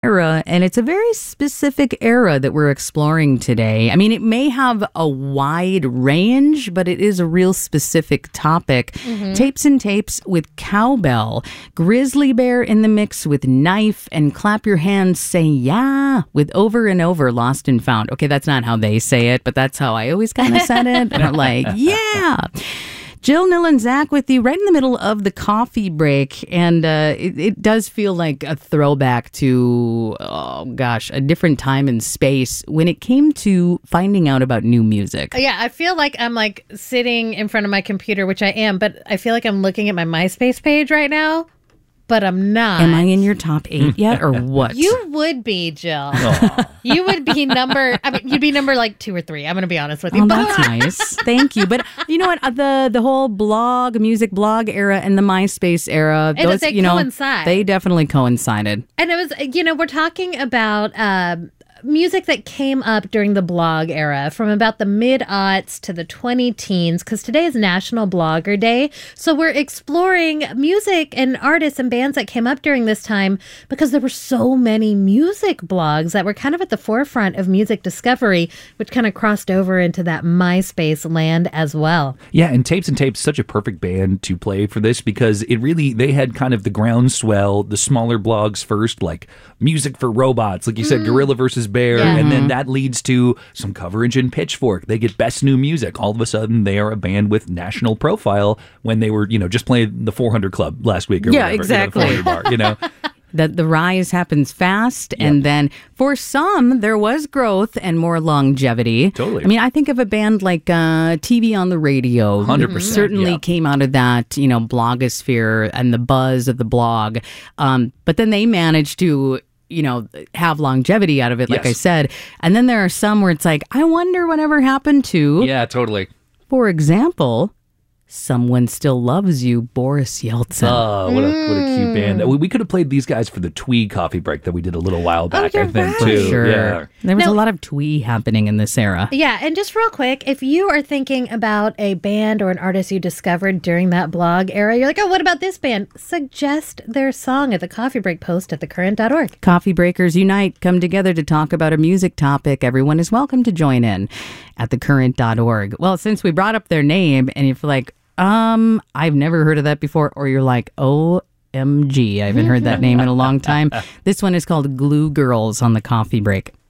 era, and it's a very specific era that we're exploring today. I mean, it may have a wide range, but it is a real specific topic. Tapes and Tapes with Cowbell, Grizzly Bear in the mix with Knife, and Clap Your Hands, Say Yeah with Over and Over, Lost and Found. Okay, that's not how they say it, but that's how I always kind of said it. And I'm like, yeah. Jill, Nil, and Zach with you right in the middle of the coffee break. And it does feel like a throwback to, a different time and space when it came to finding out about new music. Yeah, I feel like I'm like sitting in front of my computer, which I am, but I feel like I'm looking at my MySpace page right now. But I'm not. Am I in your top 8 yet, or what? You would be, Jill. You would be you'd be number like 2 or 3. I'm going to be honest with you. Oh, that's nice. Thank you. But you know what? The whole music blog era and the MySpace era, they coincide. They definitely coincided. And it was, we're talking about music that came up during the blog era from about the mid-aughts to the 20-teens, because today is National Blogger Day. So we're exploring music and artists and bands that came up during this time because there were so many music blogs that were kind of at the forefront of music discovery, which kind of crossed over into that MySpace land as well. Yeah, and Tapes and Tapes, such a perfect band to play for this because they had kind of the groundswell, the smaller blogs first, like Music for Robots, like you said, Gorilla versus Bear, and then that leads to some coverage in Pitchfork. They get Best New Music. All of a sudden, they are a band with national profile when they were, just playing the 400 Club last week or whatever. Exactly. The 400 bar, That the rise happens fast, and then for some, there was growth and more longevity. Totally. I mean, I think of a band like TV on the Radio. 100%. Certainly came out of that, blogosphere and the buzz of the blog. But then they managed to have longevity out of it, like I said. And then there are some where it's like, I wonder whatever happened to. Yeah, totally. For example, Someone Still Loves You, Boris Yeltsin. Oh, what a cute band. We could have played these guys for the Twee coffee break that we did a little while back, I think, right. too. For sure. Yeah. There was a lot of Twee happening in this era. Yeah, and just real quick, if you are thinking about a band or an artist you discovered during that blog era, you're like, oh, what about this band? Suggest their song at the coffee break post at thecurrent.org. Coffee breakers unite, come together to talk about a music topic. Everyone is welcome to join in at thecurrent.org. Well, since we brought up their name and you're like, I've never heard of that before, or you're like, OMG, I haven't heard that name in a long time. This one is called Glue Girls on the coffee break.